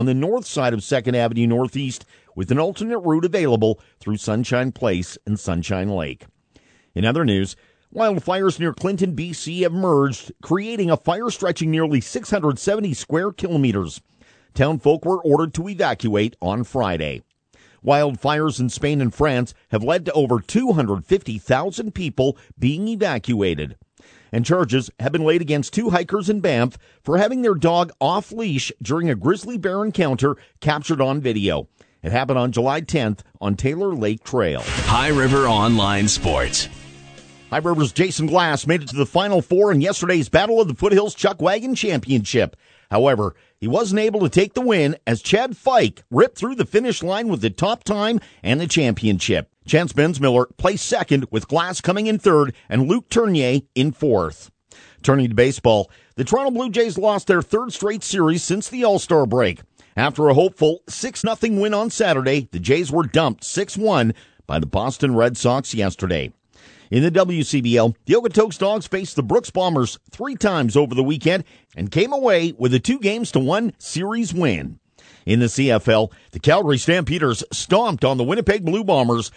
the north side of 2nd Avenue Northeast, with an alternate route available through Sunshine Place and Sunshine Lake. In other news, wildfires near Clinton, BC have emerged, creating a fire stretching nearly 670 square kilometers. Townfolk were ordered to evacuate on Friday. Wildfires in Spain and France have led to over 250,000 people being evacuated. And charges have been laid against 2 hikers in Banff for having their dog off-leash during a grizzly bear encounter captured on video. It happened on July 10th on Taylor Lake Trail. High River Online Sports. High River's Jason Glass made it to the Final Four in yesterday's Battle of the Foothills Chuck Wagon Championship. However, he wasn't able to take the win as Chad Fike ripped through the finish line with the top time and the championship. Chance Bensmiller placed second, with Glass coming in third and Luke Tournier in fourth. Turning to baseball, the Toronto Blue Jays lost their third straight series since the All-Star break. After a hopeful 6-0 win on Saturday, the Jays were dumped 6-1 by the Boston Red Sox yesterday. In the WCBL, the Okotoks Dogs faced the Brooks Bombers 3 times over the weekend and came away with a 2-1 series win. In the CFL, the Calgary Stampeders stomped on the Winnipeg Blue Bombers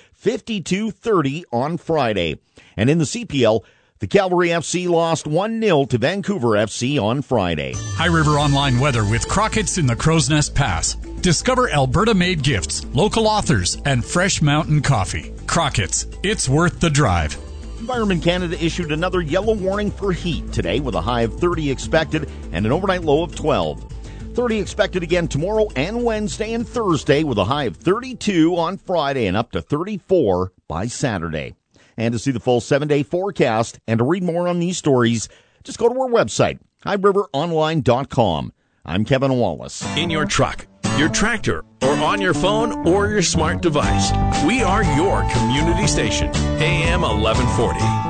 52-30 on Friday. And in the CPL, the Calgary FC lost 1-0 to Vancouver FC on Friday. High River Online weather with Crockett's in the Crow's Nest Pass. Discover Alberta-made gifts, local authors, and fresh mountain coffee. Crockett's, it's worth the drive. Environment Canada issued another yellow warning for heat today with a high of 30 expected and an overnight low of 12. 30 expected again tomorrow and Wednesday and Thursday with a high of 32 on Friday and up to 34 by Saturday. And to see the full 7-day forecast and to read more on these stories, just go to our website, highriveronline.com. I'm Kevin Wallace. In your truck, your tractor, or on your phone or your smart device, we are your community station, AM 1140.